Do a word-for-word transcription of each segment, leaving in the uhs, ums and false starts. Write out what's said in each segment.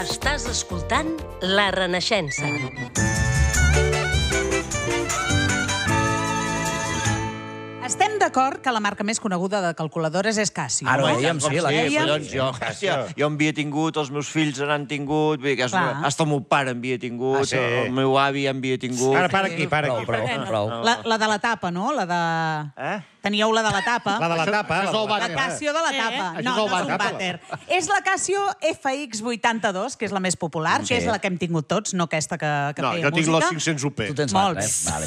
Estàs escoltant La Renaixença. Estem d'acord que la marca més coneguda de calculadores és Casio. Ara ho no? dèiem, sí. La Sí, dèiem. collons, jo, hòstia, jo en havia tingut, els meus fills n'han tingut, vull dir que és Clar. una, hasta el meu pare en havia tingut, Ah, sí? el meu avi en havia tingut. Ara, para aquí, para aquí. Prou, para prou, aquí. prou. La, la de la tapa, no? La de... Eh? Teníeu la de la tapa. La de la tapa. Això és el la- La vàter. Casio de la tapa. Això No, és el no és un vàter. vàter. És la Casio F X vuitanta-dos, que és la més popular, que és la que hem tingut tots, no aquesta que, que No, feia jo tinc música. la cinc-cents U P. Tu tens Molts. l'altre, eh? Vale,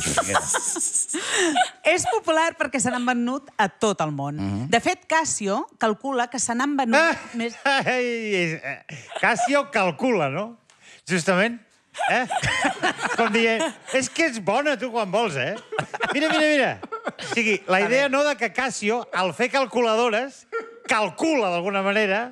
això És popular perquè se n'han venut a tot el món. De fet, Casio calcula que se n'han venut Ah, més... ai, és- eh, Casio calcula, no? Justament. Eh? Com dient, és que ets bona tu quan vols, eh? Mira, mira, mira. O sigui, la idea no de que Casio, al fer calculadores, calcula d'alguna manera,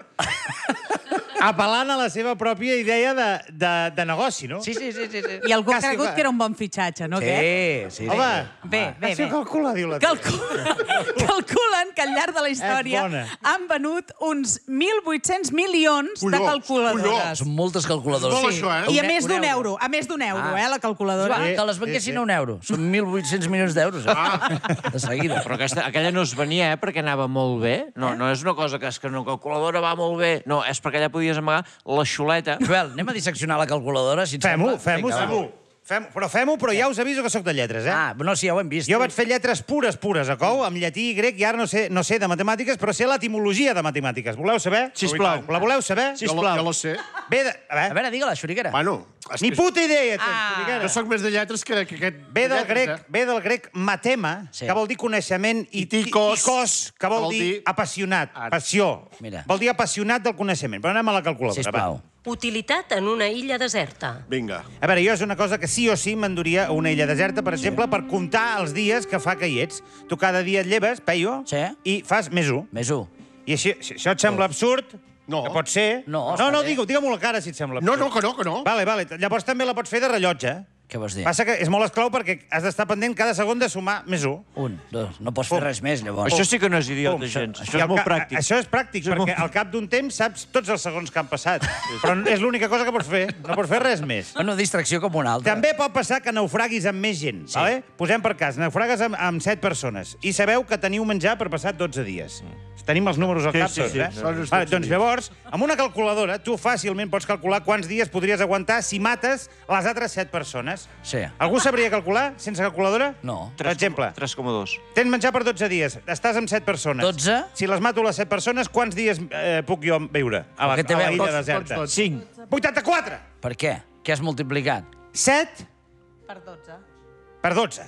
apel·lant a la seva pròpia idea de, de, de negoci, no? Sí, sí, sí, sí. sí. I algú ha Casio, cregut clar. que era un bon fitxatge, no, aquest? Sí, sí. Home, Bé, bé, Casio bé. calcula, diu la tia. Calcula, calculen que al llarg de la història És bona. han venut uns mil vuit-cents milions de Collons, calculadores. collons. Són moltes calculadores. És molt això, eh? I a Un- més un d'un euro. euro. A més d'un euro, Ah. eh, la calculadora. Va, que les venguessin a un euro. Són mil vuit-cents milions d'euros. Eh? De seguida. Però aquesta, aquella no es venia, eh, perquè anava molt bé. No, no és una cosa que és que una calculadora va molt bé. No, és perquè allà podies amagar la xuleta. Joel, anem a disseccionar la calculadora, si et Fem-ho, sembla. fem-ho, Vinga, va. fem-ho. Fem però fem-ho, però ja us aviso que sóc de lletres, eh? Ah, no, sí, ja ho hem vist. Jo vaig fer lletres pures, pures, a cou, amb llatí i grec, i ara no sé, no sé de matemàtiques, però sé l'etimologia de matemàtiques. Voleu saber? Sisplau. La voleu saber? Jo la, jo la sé. Ve de... A A veure, veure, digue-la, xuriquera. Bueno, és ni que puta idea tens, Ah. xuriquera. jo sóc més de lletres que, que aquest... Ve del lletres, grec, eh? ve del grec matema, Sí. que vol dir coneixement, i, I ticos, i cos, que vol dir apassionat, Ara. passió. Mira. Vol dir apassionat del coneixement. Però anem a la calculadora. Sisplau. Utilitat en una illa deserta. Vinga. Va. A veure, jo és una cosa que sí o sí m'enduria a una illa deserta, per exemple, per comptar els dies que fa que hi ets. Tu cada dia et lleves, peio, Sí. i fas més un. Més un. I així, si això et sembla absurd, No. que pot ser... No, no, està no bé. digue-ho digue a la cara si et sembla No, absurd. no, que no, que no. Vale, vale. Llavors també la pots fer de rellotge. Què vols dir? Passa que és molt esclau perquè has d'estar pendent cada segon de sumar més un. Un, dos. No pots fer Pum. res més, llavors. Això sí que no és idiota, Pum. gens. I Això és al molt ca- pràctic. Això és pràctic, Això és molt- perquè al cap d'un temps saps tots els segons que han passat. Però és l'única cosa que pots fer. No pots fer res més. Una distracció com una altra. També pot passar que naufraguis amb més gent. Sí. Vale? Posem per cas, naufragues amb, amb set persones i sabeu que teniu menjar per passar dotze dies. Tenim els números al Sí, cap sí, tots, sí. eh? Són els Vale, dotze doncs dies. llavors, amb una calculadora, tu fàcilment pots calcular quants dies podries aguantar si mates les altres set persones. Sí. Algú sabria calcular sense calculadora? No. Per exemple, tres coma dos. tens menjar per dotze dies, estàs amb set persones. dotze? Si les mato les set persones, quants dies eh, puc jo viure a la, Què té a a la veure? illa Tots, deserta? tots, tots. cinc. vuitanta-quatre! Per què? Què has multiplicat? set Per dotze. per dotze.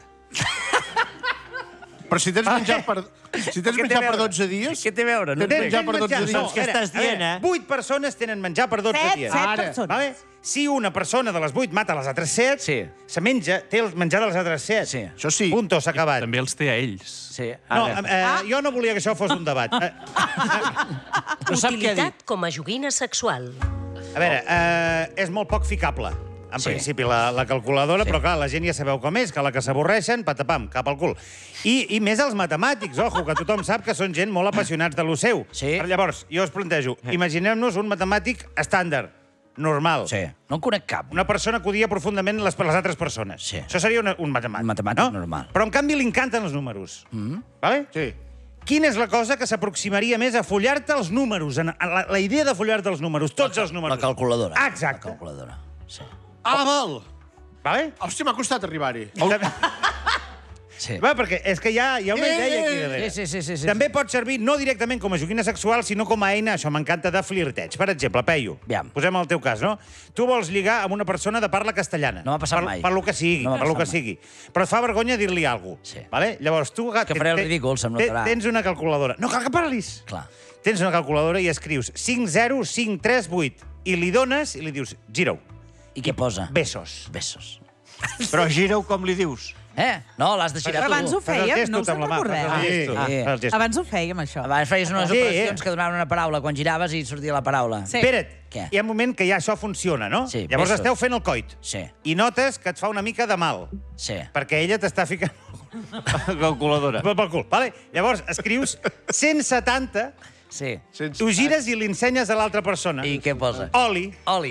Però si tens menjar per, si tens Què té menjar a per veure? dotze dies... Què té a veure? No Tens entenc. menjar per dotze dies. No, Què espera, estàs a veure, dient, eh? vuit persones tenen menjar per dotze Set, dies. set Ara. persones. Vale? Si una persona de les vuit mata les altres set, Sí. se menja, té el menjar de les altres set. Sí. Això sí. Punto, s'ha acabat. També els té a ells. Sí. No, Ara. eh, jo no volia que això fos un debat. Eh, No sap què ha dit. Utilitat com a joguina sexual. a veure, eh, és molt poc ficable, en Sí. principi, la, la calculadora, Sí. però clar, la gent ja sabeu com és, que la que s'avorreixen, patapam, cap al cul. I, I més els matemàtics, ojo, que tothom sap que són gent molt apassionats de lo seu. Sí. Però llavors, jo us plantejo, imaginem-nos un matemàtic estàndard, normal. Sí. No en conec cap. Una persona que odia profundament les, les altres persones. Sí. Això seria una, un matemàtic. Un matemàtic no? normal. Però, en canvi, li encanten els números. Mm. Vale? Sí. Quina és la cosa que s'aproximaria més a follar-te els números? En, en la, la idea de follar-te els números, tots els números. La calculadora. Ah, exacte. La calculadora. Sí. Ah, val. Vale? Hòstia, m'ha costat arribar-hi. Sí. Va, perquè és que hi ha, hi ha una Eh, idea aquí eh, darrere. Sí, sí, sí, sí, sí. També pot servir no directament com a joguina sexual, sinó com a eina, això m'encanta, de flirteig. Per exemple, Peyu, Aviam. posem el teu cas, no? Tu vols lligar amb una persona de parla castellana. No m'ha passat per, mai. Per lo que sigui, No m'ha per lo que passat mai. sigui. Però et fa vergonya dir-li alguna cosa. Sí. Vale? Llavors, tu... que faré el ridícul, se'm te- notarà. Tens una calculadora. No cal que parlis. Clar. Tens una calculadora i escrius cinc zero cinc tres vuit i li dones i li dius, giro, I què posa? besos. Besos. Però gira-ho com li dius. Eh? No, l'has de girar tu. Abans ho Fas el fèiem, gesto no us amb la en mà, fas el recordeu? gesto. Ah, sí. Fas el gesto. Abans ho fèiem, això. Abans feies unes Sí, operacions eh? que donaven una paraula. Quan giraves i sortia la paraula. Sí. Espera't, Què? hi ha un moment que ja això funciona, no? Sí, Llavors besos. esteu fent el coit. Sí. I notes que et fa una mica de mal, Sí. perquè ella t'està ficant Calculadora. pel cul. Vale? Llavors escrius cent setanta Sí. Sense... Tu gires i li ensenyes a l'altra persona. I què posa? Oli. Oli.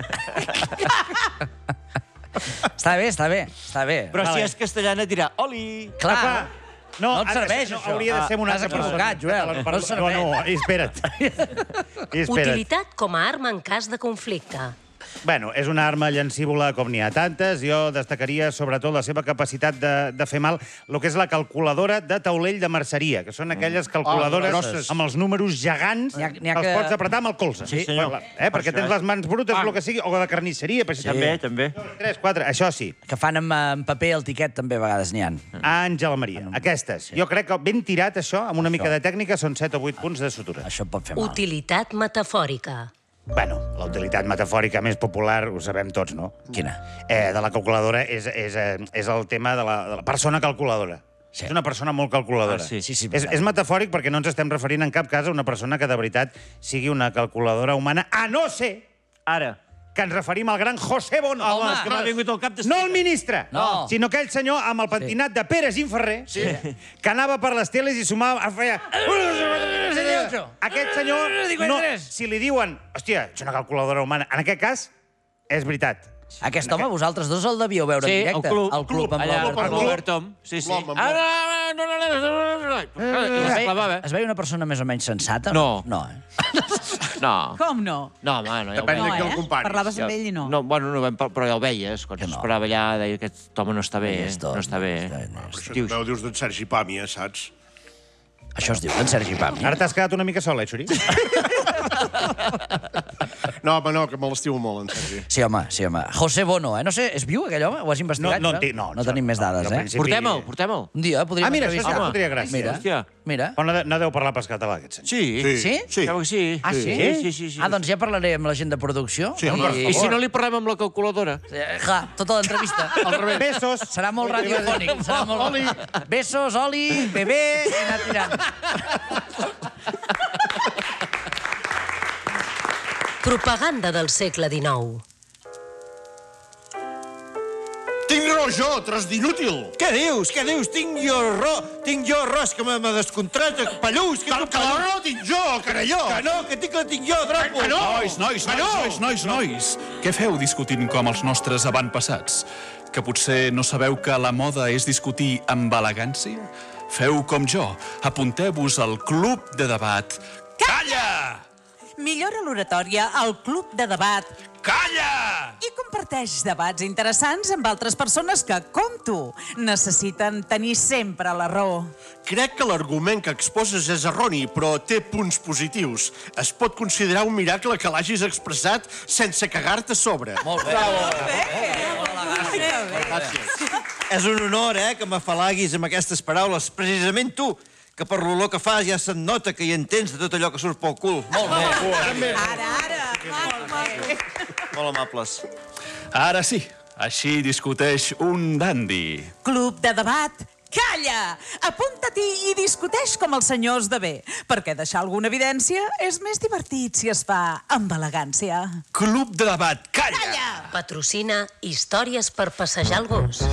Està bé, està bé, està bé. Però si Vale. és castellana dirà oli. Clar, Clar. No, no et ha de serveix, ser- no, això. Hauria de ser una T'has altra persona. equivocat, Joel. Per- No et serveix. No, no, espera't. espera't. Utilitat com a arma en cas de conflicte. Bueno, és una arma llancívola com n'hi ha tantes. Jo destacaria sobretot la seva capacitat de, de fer mal, el que és la calculadora de taulell de merceria, que són aquelles calculadores Ah, grosses. amb els números gegants N'hi ha- n'hi ha que els que- pots apretar amb el colze. Sí, senyor. Eh? Perquè Això tens és. les mans brutes, el que sigui, o de carnisseria. Per sí. També, també. Tres, quatre, això sí. Que fan amb, amb paper el tiquet, també, a vegades n'hi ha. Àngela Maria. Aquestes. Jo crec que ben tirat, això, amb una mica de tècnica, són set o vuit punts de sutura. Això pot fer mal. Utilitat metafòrica. Bueno, la utilitat metafòrica més popular ho sabem tots, no? Quina? Eh, de la calculadora és, és, eh, és el tema de la, de la persona calculadora. Sí. És una persona molt calculadora. Ah, sí. Sí, sí, és, veritat. és metafòric perquè no ens estem referint en cap cas a una persona que de veritat sigui una calculadora humana, a no ser Ara. que ens referim al gran José Bono. Home, És que m'ha vingut al cap de... No el ministre, No. sinó aquell senyor amb el pentinat de Pere Gimferrer, sí. que anava per les teles i sumava... Feia... Aquest senyor, no, si li diuen, hòstia, ets una calculadora humana, en aquest cas, és veritat. Aquest home, vosaltres dos el devíeu veure Sí, en directe. el club. El club amb Allà, l'Albert amb Tom. l'Albert Tom. Sí, sí. L'home amb Ah, no, no, no, no, no, no, no. I Es es veia, clavava. es veia una persona més o menys sensata? No. No, eh? No. Com no? No, home, no, ja ho Depèn de veia. qui No, el eh? comparis. Parlaves amb ell i no. No, bueno, no, vam- però ja el veies. Quan Que no. s'esperava allà, deia que aquest home no està bé. eh? Esto, No està bé. esto, esto. Això Dius- també ho dius d'en Sergi Pàmia, saps? Això es diu en Sergi Pàmia. Ara t'has quedat una mica sol, eh, Xuri? No, home, no, que me l'estimo molt, en Sergi. Sí, home, sí, home. José Bono, eh? No sé, és viu aquell home? Ho has investigat? No, no, Joel? té- no, no això- tenim més no, dades, però al eh? principi- Portem-el, portem-el. Un dia podríem Ah, mira, això sí que entrevistar-lo. podria gràcia. Mira, Hòstia. mira. Però no, de- no deu parlar pas català, aquest senyor. Sí. Sí? Sí? Sí. Creu que sí. Ah, sí? Sí, sí, sí. sí. Ah, doncs ja parlaré amb la gent de producció. Sí, home, per I si no li parlem amb la calculadora? Eh, Clar, tota l'entrevista. Al revés. Besos. Serà molt radiofònic. Serà molt... Oli. Besos, oli, bebé, i anar tirant. Propaganda del segle dinou. Tinc raó jo, tros d'inútil. Què dius? Què dius? Tinc jo ro... Tinc jo ros que m'ha descontrat, pallús, que Que, tu que la raó tinc jo, caralló. Que no, que tinc la tinc jo, drapo. Que no. Nois, nois, nois, nois, nois, nois. Què feu discutint com els nostres avantpassats? Que potser no sabeu que la moda és discutir amb elegància? Feu com jo. Apunteu-vos al Club de Debat. Calla! Millora l'oratòria al Club de Debat Calla! i comparteix debats interessants amb altres persones que, com tu, necessiten tenir sempre la raó. Crec que l'argument que exposes és erroni, però té punts positius. Es pot considerar un miracle que l'hagis expressat sense cagar-te a sobre. Molt bé. És un honor, eh, que m'afalaguis amb aquestes paraules. Precisament tu, que per l'olor que fas ja se't nota que hi entens de tot allò que surt pel cul. Molt bé. Ara, ara. Molt amables. Ara sí, així discuteix un dandi. Club de Debat, calla! Apunta-t'hi i discuteix com els senyors de bé, perquè deixar alguna evidència és més divertit si es fa amb elegància. Club de Debat. Calla! Calla! Patrocina Històries per passejar el gos.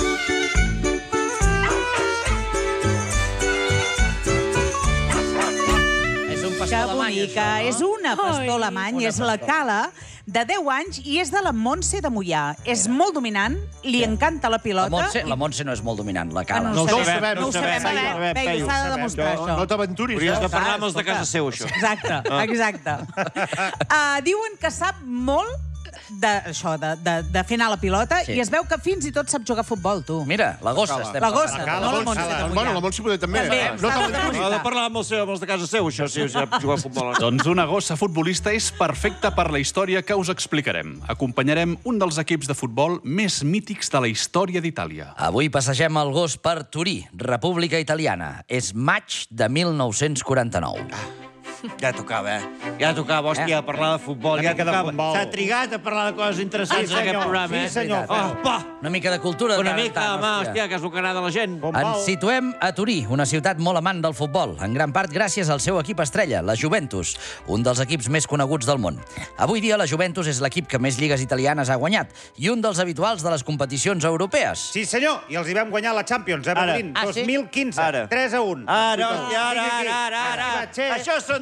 És un Que pastor alemany, bonica, això, és una pastor alemany, és la Cala, de deu anys, i és de la Montse de Mollà. És molt dominant, li encanta la La pilota. Montse, i- la Montse no és molt dominant, la Ah, Cala. no, ho No ho sabem, sabem, no ho sabem, no ho sabem. sabem. Veia, s'ha de demostrar No, això. no t'aventuris, Hauries de eh? parlar amb els de casa seu, això. Exacte, exacte. Uh, diuen que sap molt de, això, de, de, de fer anar la pilota, Sí. i es veu que fins i tot sap jugar a futbol, tu. Mira, la gossa. estem La parlant. gossa, Cala, no la Montse, Montse de Cala. Mollà. Bueno, la Montse poder també. També, No s'ha de t'aventuris. Ha de demostrar. parlar amb els, seus, amb els de casa seu, això, si sap jugar a futbol. Doncs una gossa futbolista és perfecta per la història que us explicarem. Acompanyarem un dels equips de futbol més mítics de la història d'Itàlia. Avui passegem el gos per Turí, República Italiana. És maig de mil nou-cents quaranta-nou. Ja tocava, eh? Ja tocava, hòstia, parlar de futbol. Una Ja mica de tocava. futbol. S'ha trigat a parlar de coses interessants Sí, en aquest senyor, programa, sí, eh? senyor. Oh, pa! Una mica de cultura. de Una tant en mica, tant, home, hòstia. hòstia, que és el que agrada a la gent. Ens situem a Turí, una ciutat molt amant del futbol, en gran part gràcies al seu equip estrella, la Juventus, un dels equips més coneguts del món. Avui dia la Juventus és l'equip que més lligues italianes ha guanyat i un dels habituals de les competicions europees. Sí, senyor, i els hi vam guanyar la Champions, eh, Berlín? Ah, sí? dos mil quinze, Ara. tres a un. Ara, hòstia, ara, ara, ara, ara. Arriba, che. Això són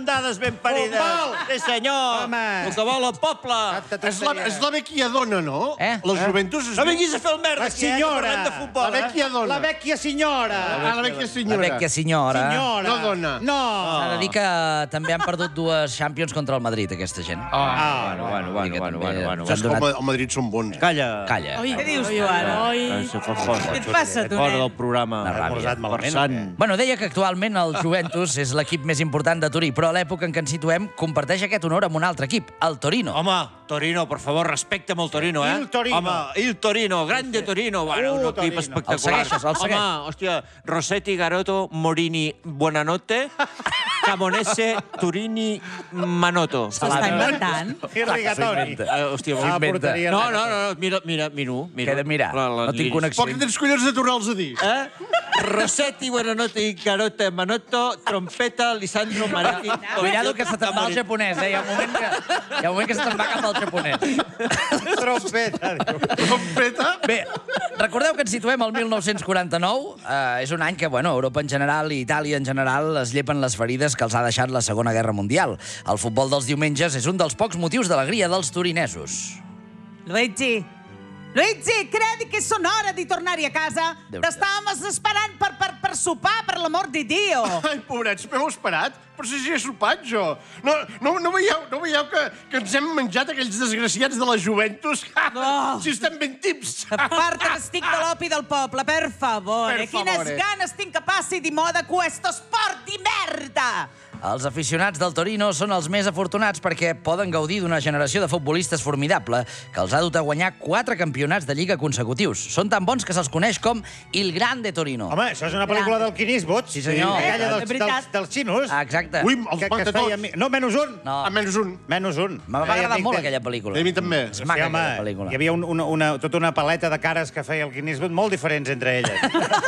amb dades ben parides. Futbol! Sí, senyor. Home. El que vol el poble. És la, és la vecchia dona, no? Eh? La Juventus és... No vinguis a fer el merda La aquí, eh, que senyora. parlem de futbol, La vecchia dona. La vecchia senyora. Ah, la vecchia La senyora. vecchia senyora. Senyora. No dona. No. S'ha de dir que també han perdut dues Champions contra el Madrid, aquesta gent. Ah, Bueno, bueno, Vull dir que bueno, també bueno, bueno. s'han És com donat... el Madrid són bons. Calla. Calla. Què dius tu ara? Se fa fora. Què et passa, tu, Fora nen? del programa. Una ràbia. posat malament, Per o sant. què? Bueno, deia que actualment el Juventus és l'equip més important de Turí, però a l'època en què ens situem comparteix aquest honor amb un altre equip, el Torino. Home, Torino, por favor, respecta'm el Torino, eh? Il Torino. Home, il Torino, grande Torino. Bueno, Uh, un equip Torino. espectacular. El segueixes, el segueix. Home, hòstia, Rossetti, Garoto, Morini, Buonanotte, Camonese, Turini, Manotto. S'està inventant. I rigatori. Eh, hòstia, Ah, inventa. porteria. No, no, no, no, mira, mira, miro. miro. Què he de mirar? La- la- No tinc li- connexió. Poc tens collons de tornar-los a dir. Eh? Rossetti, Buonanotte, Garoto, Manotto, trompeta, Lisandro Maratti. Cuidado que se te'n va el japonès, eh? Hi ha un moment que, hi ha un moment que se te'n va cap al japonès. Trompeta, diu. Trompeta. Bé, recordeu que ens situem al mil nou-cents quaranta-nou. Eh, és un any que, bueno, Europa en general i Itàlia en general es llepen les ferides que els ha deixat la Segona Guerra Mundial. El futbol dels diumenges és un dels pocs motius d'alegria dels turinesos. Luigi, Luigi, credi che sono ora di tornare a casa? Déu-n'hi-do. T'estàvem esperant per, per, per sopar, per l'amor de Dio. Ai, pobrets, m'heu esperat? Però si ja he sopat, jo. No, no, no veieu, no veieu que, que ens hem menjat aquells desgraciats de la Juventus? No. Si estem ben tips. Aparta que estic de l'opi del poble, per favore. Per Quines favore. ganes tinc que passi di moda questo sport di merda! Els aficionats del Torino són els més afortunats perquè poden gaudir d'una generació de futbolistes formidable que els ha dut a guanyar quatre campionats de Lliga consecutius. Són tan bons que se'ls coneix com Il Grande Torino. Home, això és una pel·lícula del Clint Eastwood. Sí, senyor. Aquella Eh, dels, de veritat. dels, dels xinos. Ah, exacte. Ui, els que, que mata es feia... tots. mi- No, menys un. No, A menys un. Menys un. m'ha Feia agradat amic molt de- aquella pel·lícula. A mi també. És Sí, maca, home, aquella pel·lícula. hi havia un, una, una, tota una paleta de cares que feia el Clint Eastwood molt diferents entre elles.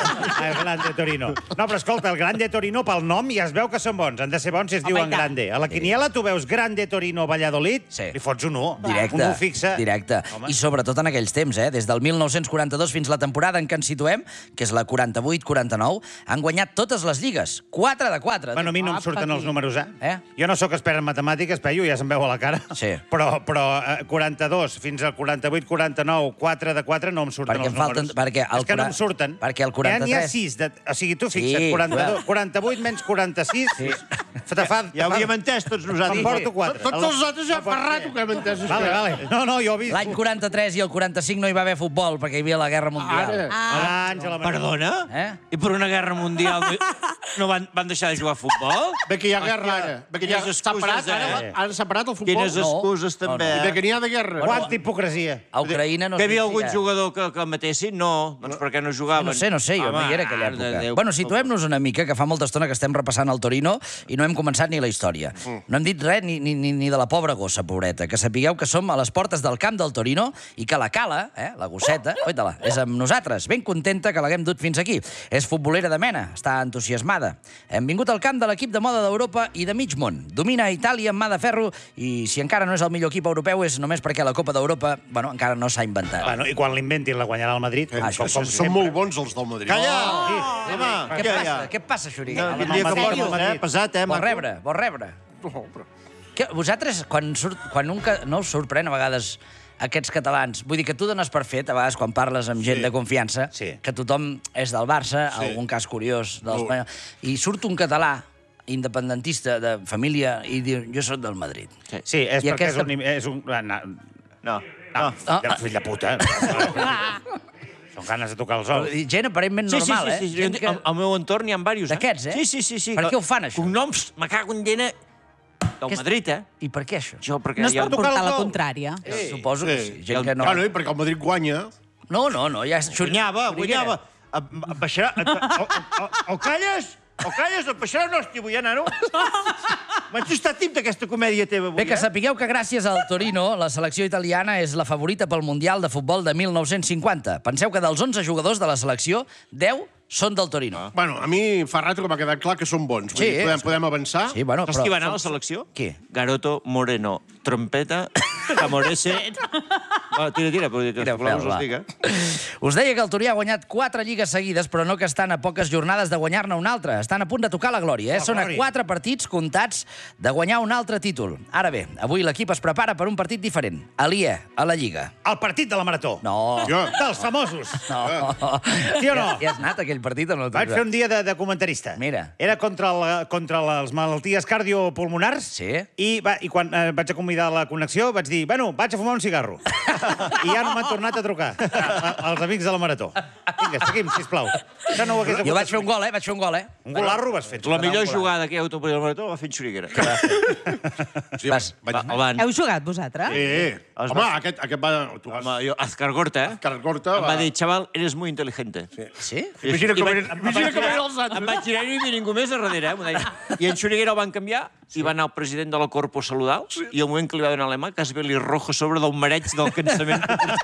El Grande Torino. No, però escolta, el Grande Torino pel nom ja es veu que són bons. Han de ser bons si es Home, diuen i tant. Grande. A la quiniela tu veus Grande Torino Valladolid, Sí. li fots un u. Directe, Un u fixe. directe. Home. I sobretot en aquells temps, eh? Des del mil nou-cents quaranta-dos fins la temporada en què ens situem, que és la quaranta-vuit quaranta-nou, han guanyat totes les lligues. quatre de quatre. Bueno, a mi no em surten els números, eh? Eh? Jo no sóc expert en matemàtiques, però ja se'm veu a la cara. Sí. Però, però eh, quaranta-dos fins al quaranta-vuit quaranta-nou, quatre de quatre, no em surten Perquè els em falten- números. perquè el És que no quaran- em surten. perquè el quaranta-tres- N'hi ha sis. De... O sigui, tu fixa't, Sí, quaranta-dos, quaranta-vuit menys quaranta-sis... Sí. Te fa, Ja ho havíem entès tots nosaltres. Em porto quatre. Tots els altres ja fa rato que hem entès això. Vale, vale. No, no, jo he vist... L'any quaranta-tres i el quaranta-cinc no hi va haver futbol perquè hi havia la Guerra Mundial. Ara. Ah, Àngela Maria. Perdona? Eh? I per una guerra mundial no, no van, van deixar de jugar a futbol? Bé que hi ha guerra ara. Bé que ja Quines s'ha parat, excuses, ara, eh? ara s'ha parat el futbol. Quines No. excuses, No, també, no. I bé eh? que n'hi ha de guerra. Quanta hipocresia. A Ucraïna no Que hi havia sé algun si hi ha. jugador que, que el matessin? No. Doncs per què no jugaven? No sé, no sé, jo no hi era a aquella mare de època. Déu. Bueno, situem-nos una mica, que fa molta estona que estem repassant el Torino i no hem començat ni la història. No hem dit res ni, ni, ni ni de la pobra gossa, pobreta. Que sapigueu que som a les portes del camp del Torino i que la cala, eh, la gosseta, oita-la, és amb nosaltres. Ben contenta que l'haguem dut fins aquí. És futbolera de mena, està entusiasmada. Hem vingut al camp de l'equip de moda d'Europa i de mig món. Domina a Itàlia amb mà de ferro i si encara no és el millor equip europeu és només perquè la Copa d'Europa, bueno, encara no s'ha inventat. Bueno, i quan l'inventin la guanyarà el Madrid. Eh, això, com, això són molt bons els del Madrid. Calla! Sí. Home, Què què hi passa? ha? Què passa, Xuri? No, Home, quin dia que Madrid, portes, eh? Madrid. Pesat, eh? Vol maco? rebre, vol rebre. No, però... Que vosaltres, quan, surt, quan un... ca- No us sorprèn a vegades aquests catalans? Vull dir que tu dones per fet, a vegades, quan parles amb gent Sí. de confiança, Sí. que tothom és del Barça, Sí. algun cas curiós de Molt. l'Espanyol, i surt un català independentista de família i diu, jo sóc del Madrid. Sí, és I perquè aquesta- és un... És un no, no, No. no, Ah. de fill de puta. Són ganes de tocar els ous. Gent aparentment Sí, sí, normal, sí, sí. eh? Gent sí. que... Al, al meu entorn hi ha diversos, eh? D'aquests, eh? Sí, sí, sí, sí. Per què ho fan, això? Cognoms, me cago en dena, del Què és- Madrid, eh? I per què, això? Jo, perquè No es hi ha... pot portar tocar el la gol. contrària. Sí. Suposo que sí. Gent el- que no... Bueno, i perquè el Madrid guanya... No, no, no, ja és... Guanyava, Xuriguera. guanyava. A- a- Baixarà... a- O, o, o calles? O calles? El baixarà no estic vull, nano? M'han estat tip d'aquesta comèdia teva, avui, Bé, que eh? sapigueu que gràcies al Torino, la selecció italiana és la favorita pel Mundial de Futbol de mil nou-cents cinquanta. Penseu que dels onze jugadors de la selecció, deu són del Torino. Bueno, a mi fa rato que m'ha quedat clar que són bons. Vull Sí, dir, podem, podem avançar. Sí, bueno, Saps qui va anar a la selecció? Qui? Garoto Moreno, trompeta, Camorese, Va, tira, tira, però Tira, voleu us va. els diga. Us deia que el Turí ha guanyat quatre lligues seguides, però no que estan a poques jornades de guanyar-ne una altra. Estan a punt de tocar la glòria, eh? La Són a glòria. quatre partits comptats de guanyar un altre títol. Ara bé, avui l'equip es prepara per un partit diferent. Aliè, a la Lliga. El partit de la Marató. No. Jo. Dels famosos. No. Sí o no? Ja, ja has anat a aquell partit o no? Vaig fer un dia de, de comentarista. Mira. Era contra, la, contra les malalties cardiopulmonars. Sí. I, va, i quan eh, vaig a convidar la connexió vaig dir, bueno, vaig a fumar un cigarro. I ja no m'han tornat a trucar, a, als amics de la Marató. Vinga, seguim, sisplau. Ja no ho hagués Jo vaig fer un gol, eh? Vaig fer un gol, eh? Un golarro vas fer. La millor jugada que hi ha hagut al País del Marató va fer en Xuriguera. Sí, Vas. vaig... Va, el van... Heu jugat, vosaltres? Eh, Es home, va- aquest, aquest va... Tu vas... Home, jo, Azcar Gorta, eh? Azcar Gorta Em va- va dir, chaval, eres muy inteligente. Sí? Imagina I com vaig- eren, em imagina vaig com girar- eren els altres. Em vaig girar i no hi havia ningú més a darrere, eh? m'ho deia. I en Xuriguera el van canviar i va anar el president de la Corpo a saludar-los i al moment que li va donar l'ema, quasi bé li rojo a sobre del mareig del cansament.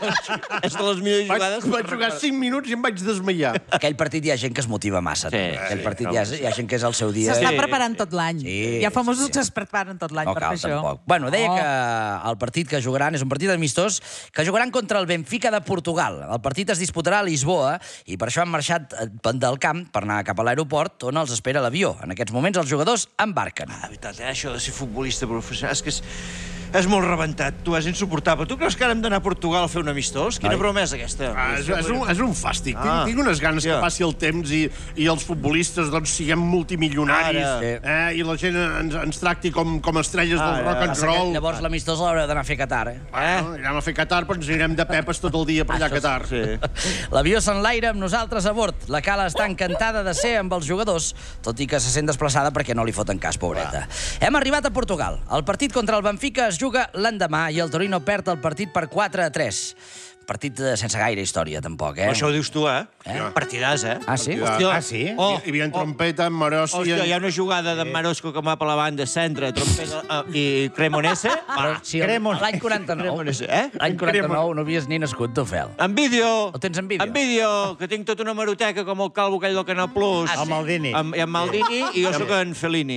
És de les millors Vaig, jugades. vaig jugar cinc minuts i em vaig desmaiar. Aquell partit hi ha gent que es motiva massa. Sí, també. Aquell sí, partit no, hi ha, hi ha gent que és el seu dia. S'està Sí, preparant tot l'any. Sí, Hi ha famosos sí, sí. que es preparen tot l'any No per cal, fer això. tampoc. Bueno, deia Oh. que el partit que jugaran és un partit amistós que jugaran contra el Benfica de Portugal. El partit es disputarà a Lisboa i per això han marxat del camp per anar cap a l'aeroport on els espera l'avió. En aquests moments els jugadors embarquen. La veritat, eh? Això de ser futbolista professional és que és, és molt rebentat. Tu és insuportable. Tu creus que ara hem d'anar a Portugal a fer un amistós? Quina Ai. broma és aquesta? Ah, és, és, un, és un fàstic. Ah. Tinc, tinc unes ganes Ja. que passi el temps i, i els futbolistes doncs, siguem multimilionaris Ara. eh, i la gent ens, ens tracti com, com estrelles del Ara. rock and Passa que roll. Llavors l'amistós l'haureu d'anar a fer a Qatar, eh? Bueno, anirem a fer Qatar, però ens anirem de pepes tot el dia per allà a Qatar. Sí. L'avió s'enlaira amb nosaltres a bord. La Cala està encantada de ser amb els jugadors, tot i que se sent desplaçada perquè no li foten cas, pobreta. Hem arribat a Portugal. El partit contra el Benfica es juga l'endemà i el Torino perd el partit per quatre a tres. Partit eh, sense gaire història, tampoc, eh? Això ho dius tu, eh? Eh? Partidàs, eh? Ah, sí? Hòstia. Ah, sí? Oh, Hi havia trompeta, Marossi... Hòstia, hi ha una jugada d'en Marosco que va per la banda, centre, trompeta uh, i Cremonese. Però, sí, el- Cremon. l'any quaranta-nou. Cremonese, eh? L'any quaranta-nou no havies ni nascut, tu, Fel. En vídeo. El tens en vídeo? En vídeo, que tinc tota una hemeroteca com el calvo aquell del Canal Plus. Ah, sí? El Maldini. Amb, i en Maldini i jo sóc en Fellini.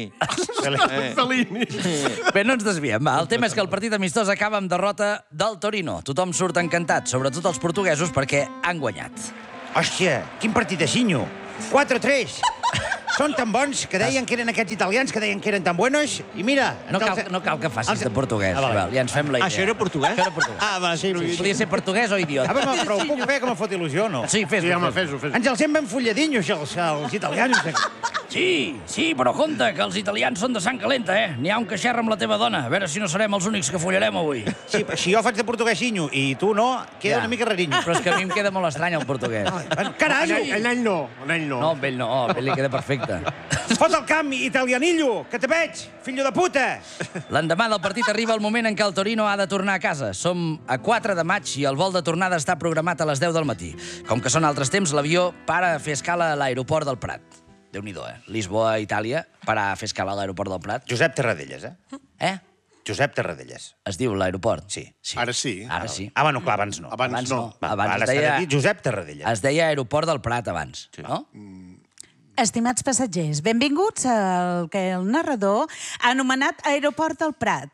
Eh. Fellini. Bé, no ens desviem. Va. El tema és que el partit amistós acaba amb derrota del Torino. Tothom surt encantat, sobretot els portuguesos, perquè han guanyat. Hòstia, quin partit de xinyo. quatre a tres. Són tan bons que deien que eren aquests italians, que deien que eren tan buenos, i mira... No cal, els- no cal que facis els- de portuguès, Ah, vale. Val, ja ens fem la idea. Ah, això era portuguès? Això era portuguès. Ah, va, sí, sí. Podia ser portuguès o idiota. Ah, però, però ho puc fer, que me fot il·lusió, no? Sí, fes-ho. Sí, home, fes-ho. fes-ho, fes-ho. Ens els hem ben folladinhos, els, els italians. Sí, sí, però compte, que els italians són de sang calenta, eh? N'hi ha un que xerra amb la teva dona. A veure si no serem els únics que follarem avui. Sí, si jo faig de portuguès xinyo i tu no, queda Ja. una mica rarinyo. Però és que a mi em queda molt estrany el portuguès. Bueno, carai! En ell no, en ell no. No, amb ell no, oh, amb ell li queda perfecte. Fot el camp, italianillo, que te veig, fillo de puta! L'endemà del partit arriba el moment en què el Torino ha de tornar a casa. Som a quatre de maig i el vol de tornada està programat a les deu del matí. Com que són altres temps, l'avió para a fer escala a l'aeroport del Prat. Déu-n'hi-do, eh? Lisboa, Itàlia, para a fer escala a l'aeroport del Prat. Josep Terradellas, eh? Eh? Josep Terradellas. Es diu l'aeroport? Sí. sí. Ara sí. Ara sí. Ah, bueno, clar, abans no. Abans, Abans no. no. Va, Abans ara es deia- s'ha de dir Josep Terradellas. Es deia aeroport del Prat abans, no? Estimats passatgers, benvinguts al que el narrador ha anomenat Aeroport del Prat.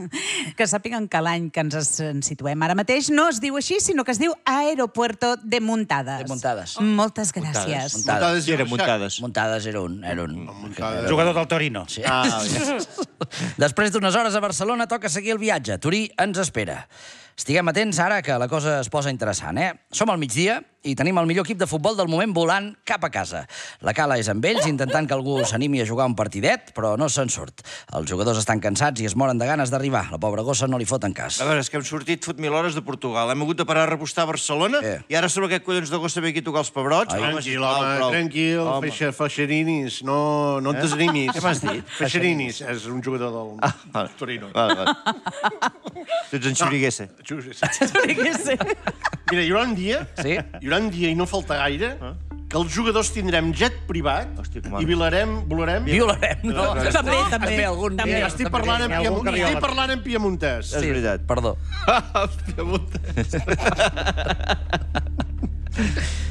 Que sàpiguen que l'any que ens ens situem ara mateix no es diu així, sinó que es diu Aeropuerto de Muntades. De Muntades. Moltes gràcies. Muntades. Muntades i Era Reixac. muntades. Muntades era un... Era un... Muntades. Jugador del Torino. Sí. Ah, ja. Després d'unes hores a Barcelona toca seguir el viatge. Turí ens espera. Estiguem atents ara que la cosa es posa interessant, eh? Som al migdia i tenim el millor equip de futbol del moment volant cap a casa. La Cala és amb ells, intentant que algú s'animi a jugar un partidet, però no se'n surt. Els jugadors estan cansats i es moren de ganes d'arribar. La pobra gossa no li foten cas. A veure, és que hem sortit fot mil hores de Portugal. Hem hagut de parar a repostar a Barcelona Eh. i ara sobre aquest collons de gossa ve aquí a tocar els pebrots. Home, Tranquil, sisplau, home, prou. tranquil, Home. feixa, feixerinis, no, no et desanimis. Què m'has dit? Feixerinis, és un jugador del Ah, vale. Torino. Vale, vale. Tu ets en Xuriguese. Mira, hi haurà un dia, Sí? hi haurà un dia, i no falta gaire, que els jugadors tindrem jet privat Hòstia, com i volarem, volarem... Violarem, no? També, també. Té algun també. dia. Estic parlant en, Hi ha algú piemont, que riola. estic parlant en piemontès. És veritat. Perdó. Piemontès.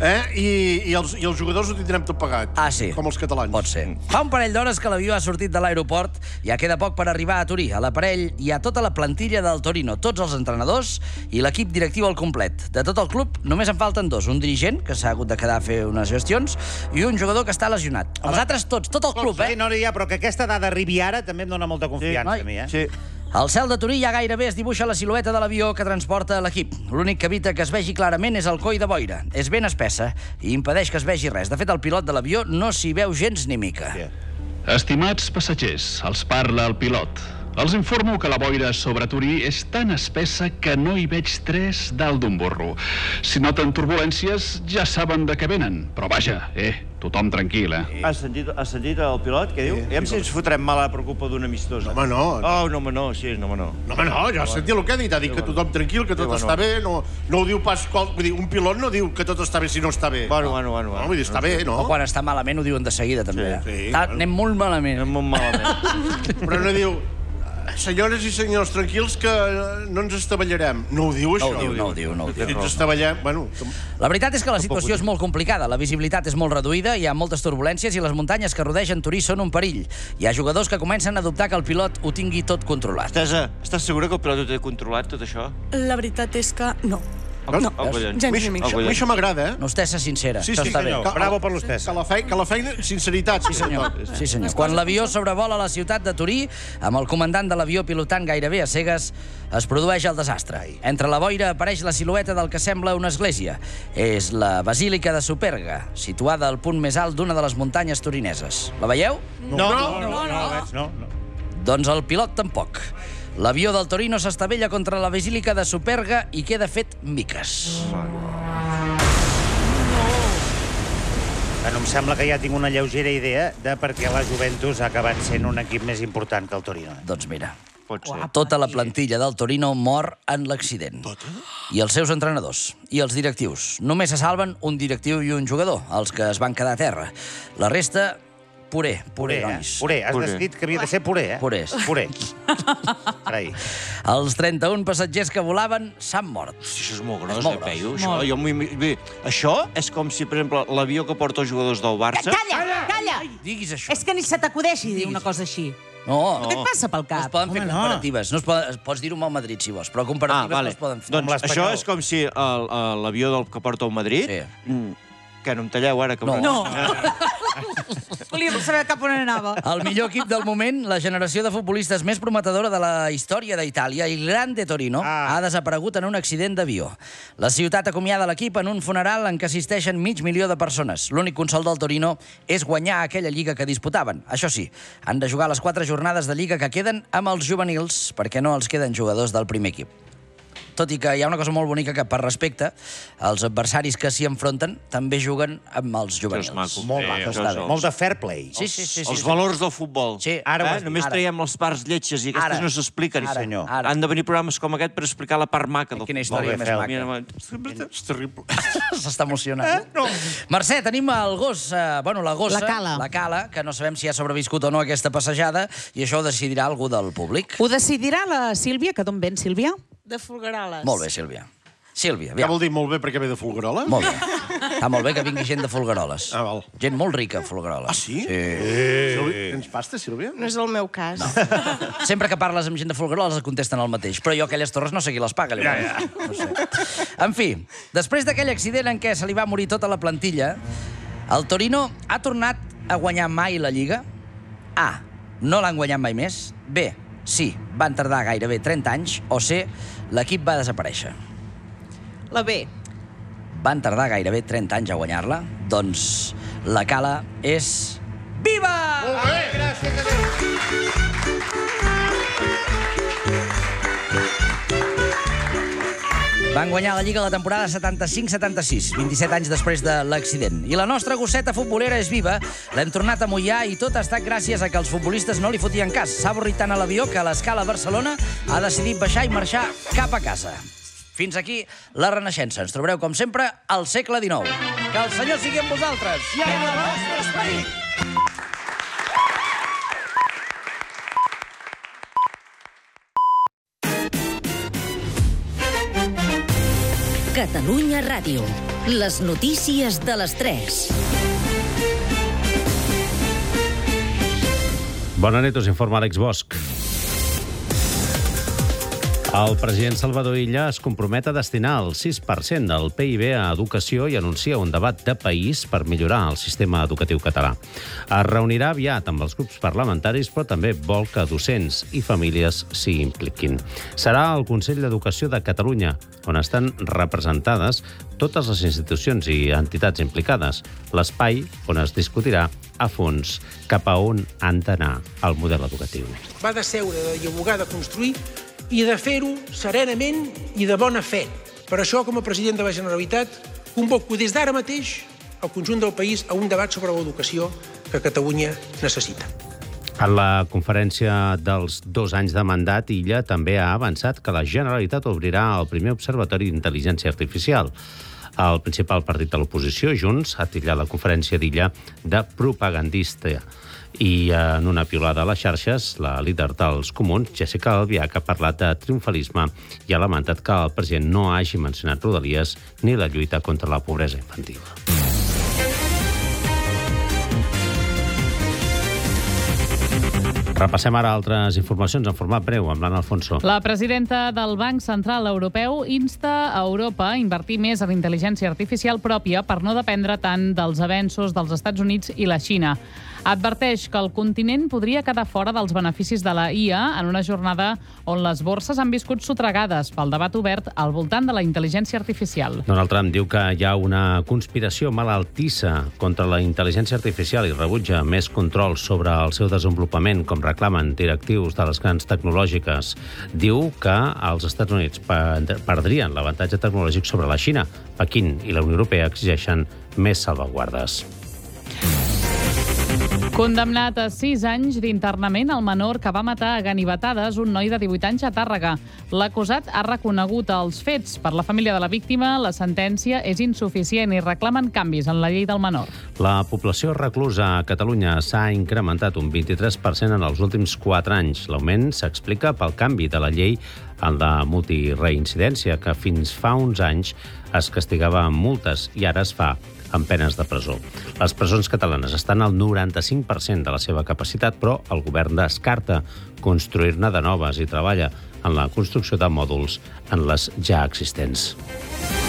eh? I, i, els, i els jugadors ho tindrem tot pagat. Ah, sí. Com els catalans. Pot ser. Fa un parell d'hores que l'avió ha sortit de l'aeroport, ja queda poc per arribar a Turí. A l'aparell hi ha tota la plantilla del Torino, tots els entrenadors i l'equip directiu al complet. De tot el club només en falten dos, un dirigent, que s'ha hagut de quedar a fer unes gestions, i un jugador que està lesionat. Home, els altres tots, tot el club, eh? Sí, no, ja, però que aquesta dada arribi ara també em dona molta confiança Sí, a mi, eh? Sí. Al cel de Turí ja gairebé es dibuixa la silueta de l'avió que transporta l'equip. L'únic que evita que es vegi clarament és el coll de boira. És ben espessa i impedeix que es vegi res. De fet, el pilot de l'avió no s'hi veu gens ni mica. Sí. Estimats passatgers, els parla el pilot. Els informo que la boira sobre Turí és tan espessa que no hi veig tres dalt d'un burro. Si noten turbulències, ja saben de què venen. Però vaja, eh, tothom tranquil, eh? Has sentit, has sentit el pilot, què diu? I si ens fotrem mala per culpa d'un amistós. No, home, no. Oh, no, home, no, sí, no, home, no. No, home, no, ja has sentit el que ha dit. Ha dit que tothom tranquil, que tot Sí, bueno. està bé. No, no ho diu pas... Qual... Vull dir, un pilot no diu que tot està bé si no està bé. Bueno, bueno, bueno. No, vull dir, està bé, no? O quan està malament ho diuen de seguida, també. Sí, sí, Està, bueno. anem molt malament. Anem molt malament. Però no diu... Senyores i senyors, tranquils, que no ens estavellarem. No ho diu, No això. ho diu, no ho diu, no ho diu. Si ens estavellem... Bueno, com... La veritat és que la situació és molt complicada. La visibilitat és molt reduïda, hi ha moltes turbulències i les muntanyes que rodegen Turí són un perill. Hi ha jugadors que comencen a dubtar que el pilot ho tingui tot controlat. Estàs, estàs segura que el pilot ho té controlat, tot això? La veritat és que no. Veus? No, El collons. gens Mi- ni mica. Això, a mi això m'agrada, eh? No estessa sincera, Sí, això sí, està bé. senyor. Bravo per l'hostessa. Que la feina, que la feina sinceritat. Sí, senyor. Sí, senyor. Quan l'avió sobrevola la ciutat de Turí, amb el comandant de l'avió pilotant gairebé a cegues, es produeix el desastre. Entre la boira apareix la silueta del que sembla una església. És la Basílica de Superga, situada al punt més alt d'una de les muntanyes turineses. La veieu? No, no, no, no, no, no, no, no. Doncs el pilot tampoc. L'avió del Torino s'estavella contra la Basílica de Superga i queda fet miques. Bueno, em sembla que ja tinc una lleugera idea de per què la Juventus ha acabat sent un equip més important que el Torino. Doncs mira, Pot ser. tota la plantilla del Torino mor en l'accident. I els seus entrenadors i els directius. Només se salven un directiu i un jugador, els que es van quedar a terra. La resta, puré, puré, Puré, eh? nois. Puré, has Puré. decidit que havia de ser puré, eh? Purés. Puré. Carai. Els trenta-un passatgers que volaven s'han mort. Hosti, això és molt gros, És molt eh, gros. Peyu, això. Jo m'ho- bé, això és com si, per exemple, l'avió que porta els jugadors del Barça... Calla, calla! Diguis això. És que ni se t'acudeixi dir una cosa així. No, Què et passa pel no cap? es poden fer Home, no. comparatives. No es poden, pots dir-ho amb el Madrid, si vols, però comparatives Ah, vale. no es poden fer. Doncs Com l'Espanyol. això és com si el- el- l'avió del que porta el Madrid... Sí. Mm, que no em talleu ara. Que No. No. Volíem saber cap on anava. El millor equip del moment, la generació de futbolistes més prometedora de la història d'Itàlia, el Grande Torino, Ah. ha desaparegut en un accident d'avió. La ciutat acomiada l'equip en un funeral en què assisteixen mig milió de persones. L'únic consol del Torino és guanyar aquella lliga que disputaven. Això sí, han de jugar les quatre jornades de lliga que queden amb els juvenils, perquè no els queden jugadors del primer equip. Tot i que hi ha una cosa molt bonica que, per respecte, els adversaris que s'hi enfronten també juguen amb els juvenils. Això és maco. Molt Sí, maco. això és- Molt de fair play. Sí, sí, sí. sí, Els sí. valors del futbol. Sí, ara ho has eh? dit, Només ara. traiem les parts lletges i aquestes Ara. no s'expliquen. Ara, senyor. ara. Han de venir programes com aquest per explicar la part maca del Quina futbol. història Molt bé, més Fel. maca. Mira, És terrible. S'està emocionant. Eh? No. Mercè, tenim el gos, eh, bueno, la gossa, La Cala. la Cala, que no sabem si ha sobreviscut o no aquesta passejada, i això ho decidirà algú del públic. Ho decidirà la Sílvia, que d'on ven, Sílvia? De Folgueroles. Molt bé, Sílvia. Sílvia, Què aviam. vol dir molt bé perquè ve de Folguerola? Molt bé. Està molt bé que vingui gent de Folgueroles. Ah, val. Gent molt rica, a Folgueroles. Ah, sí? Sí. Sílvia, tens pasta, Sílvia? No és el meu cas. No. Sempre que parles amb gent de Folgueroles et contesten el mateix, però jo aquelles torres no sé qui les paga. Ja, ja. No sé. En fi, després d'aquell accident en què se li va morir tota la plantilla, el Torino ha tornat a guanyar mai la Lliga? A. No l'han guanyat mai més. B. Sí, van tardar gairebé trenta anys. O C. L'equip va desaparèixer. La B. Van tardar gairebé trenta anys a guanyar-la? Doncs la Cala és... Viva! Molt bé, gràcies a Déu. Van guanyar la Lliga la temporada setanta-cinc setanta-sis, vint-i-set anys després de l'accident. I la nostra gosseta futbolera és viva, l'hem tornat a mullar i tot ha estat gràcies a que els futbolistes no li fotien cas. S'ha avorrit tant a l'avió que a l'escala Barcelona ha decidit baixar i marxar cap a casa. Fins aquí la Renaixença. Ens trobareu, com sempre, al segle dinou. Que el Senyor sigui amb vosaltres. I amb el vostre esperit. Catalunya Ràdio. Les notícies de les tres. Bona nit, us informa Àlex Bosch. El president Salvador Illa es compromet a destinar el sis per cent del P I B a educació i anuncia un debat de país per millorar el sistema educatiu català. Es reunirà aviat amb els grups parlamentaris, però també vol que docents i famílies s'hi impliquin. Serà el Consell d'Educació de Catalunya, on estan representades totes les institucions i entitats implicades, l'espai on es discutirà a fons cap a on han d'anar el model educatiu. Va de seure, de dialogar, de construir i de fer-ho serenament i de bona fe. Per això, com a president de la Generalitat, convoco des d'ara mateix el conjunt del país a un debat sobre l'educació que Catalunya necessita. En la conferència dels dos anys de mandat, Illa també ha avançat que la Generalitat obrirà el primer observatori d'intel·ligència artificial. El principal partit de l'oposició, Junts, ha titllat la conferència d'Illa de propagandista. I en una piulada a les xarxes, la líder dels comuns, Jessica Albiach, ha parlat de triomfalisme i ha lamentat que el president no hagi mencionat Rodalies ni la lluita contra la pobresa infantil. Repassem ara altres informacions en format breu amb l'Anna Alfonso. La presidenta del Banc Central Europeu insta a Europa a invertir més en intel·ligència artificial pròpia per no dependre tant dels avenços dels Estats Units i la Xina. Adverteix que el continent podria quedar fora dels beneficis de la I A en una jornada on les borses han viscut sotregades pel debat obert al voltant de la intel·ligència artificial. Donald Trump diu que hi ha una conspiració malaltissa contra la intel·ligència artificial i rebutja més control sobre el seu desenvolupament, com reclamen directius de les grans tecnològiques. Diu que els Estats Units perdrien l'avantatge tecnològic sobre la Xina. Pequín i la Unió Europea exigeixen més salvaguardes. Condemnat a sis anys d'internament el menor que va matar a ganivetades un noi de divuit anys a Tàrrega. L'acusat ha reconegut els fets. Per la família de la víctima, la sentència és insuficient i reclamen canvis en la llei del menor. La població reclusa a Catalunya s'ha incrementat un vint-i-tres per cent en els últims quatre anys. L'augment s'explica pel canvi de la llei en la multireincidència, que fins fa uns anys es castigava amb multes i ara es fa amb penes de presó. Les presons catalanes estan al noranta-cinc per cent de la seva capacitat, però el govern descarta construir-ne de noves i treballa en la construcció de mòduls en les ja existents.